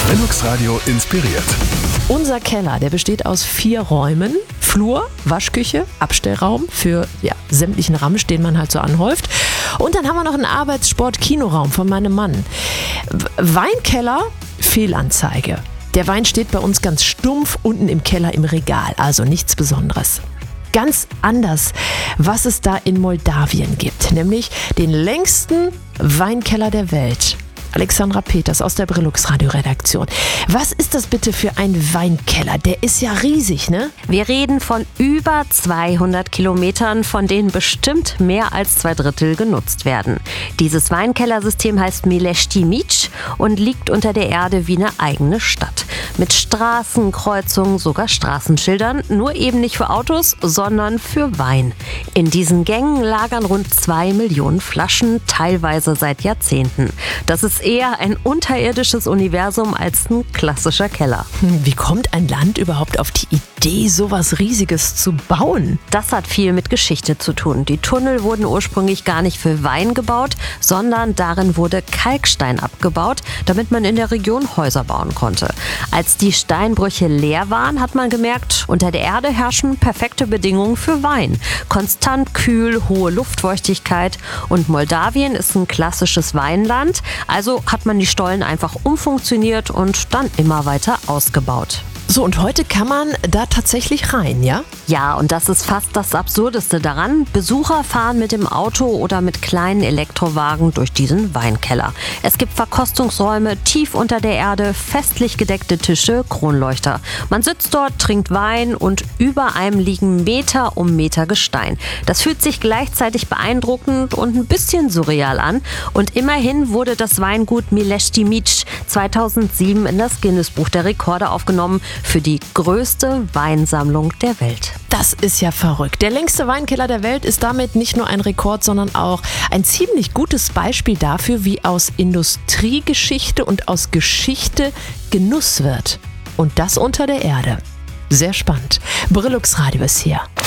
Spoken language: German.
Linux Radio inspiriert. Unser Keller, der besteht aus 4 Räumen. Flur, Waschküche, Abstellraum für sämtlichen Ramsch, den man halt so anhäuft. Und dann haben wir noch einen Arbeitssport-Kinoraum von meinem Mann. Weinkeller, Fehlanzeige. Der Wein steht bei uns ganz stumpf unten im Keller im Regal, also nichts Besonderes. Ganz anders, was es da in Moldawien gibt, nämlich den längsten Weinkeller der Welt. Alexandra Peters aus der Brillux Radio-Redaktion. Was ist das bitte für ein Weinkeller? Der ist ja riesig, ne? Wir reden von über 200 Kilometern, von denen bestimmt mehr als 2/3 genutzt werden. Dieses Weinkellersystem heißt Milești Mici und liegt unter der Erde wie eine eigene Stadt. Mit Straßen, Kreuzungen, sogar Straßenschildern, nur eben nicht für Autos, sondern für Wein. In diesen Gängen lagern rund 2 Millionen Flaschen, teilweise seit Jahrzehnten. Das ist eher ein unterirdisches Universum als ein klassischer Keller. Wie kommt ein Land überhaupt auf die Idee, sowas Riesiges zu bauen? Das hat viel mit Geschichte zu tun. Die Tunnel wurden ursprünglich gar nicht für Wein gebaut, sondern darin wurde Kalkstein abgebaut, damit man in der Region Häuser bauen konnte. Als die Steinbrüche leer waren, hat man gemerkt, unter der Erde herrschen perfekte Bedingungen für Wein. Konstant kühl, hohe Luftfeuchtigkeit und Moldawien ist ein klassisches Weinland, also hat man die Stollen einfach umfunktioniert und dann immer weiter ausgebaut. So, und heute kann man da tatsächlich rein, ja? Ja, und das ist fast das Absurdeste daran. Besucher fahren mit dem Auto oder mit kleinen Elektrowagen durch diesen Weinkeller. Es gibt Verkostungsräume tief unter der Erde, festlich gedeckte Tische, Kronleuchter. Man sitzt dort, trinkt Wein und über einem liegen Meter um Meter Gestein. Das fühlt sich gleichzeitig beeindruckend und ein bisschen surreal an. Und immerhin wurde das Weingut Milești Mici 2007 in das Guinness-Buch der Rekorde aufgenommen für die größte Weinsammlung der Welt. Das ist ja verrückt. Der längste Weinkeller der Welt ist damit nicht nur ein Rekord, sondern auch ein ziemlich gutes Beispiel dafür, wie aus Industriegeschichte und aus Geschichte Genuss wird. Und das unter der Erde. Sehr spannend. Brillux Radio ist hier.